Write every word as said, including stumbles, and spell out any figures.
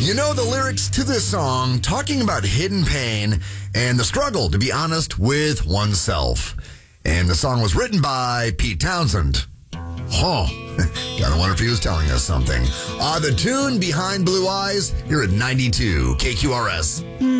You know the lyrics to this song talking about hidden pain and the struggle to be honest with oneself. And the song was written by Pete Townsend. Huh. Gotta wonder if he was telling us something. Uh, the tune behind Blue Eyes, here at ninety-two K Q R S.